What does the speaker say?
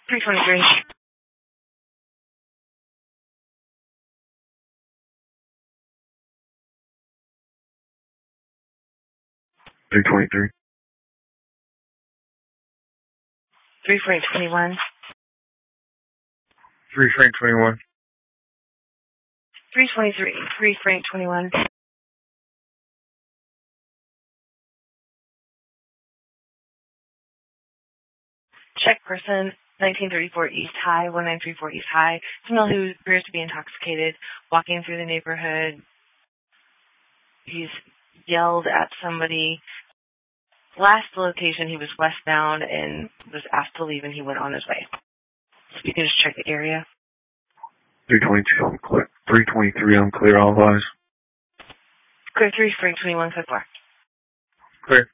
323. 323. 3 Frank 21. 3 Frank 21. 323. 3 Frank 21. Check person 1934 East High, 1934 East High. Female who appears to be intoxicated, walking through the neighborhood. He's yelled at somebody. Last location, he was westbound and was asked to leave, and he went on his way. So you can just check the area. 322, I'm clear. 323, I'm clear, all eyes. Clear 3 Frank 21, code 4. Clear.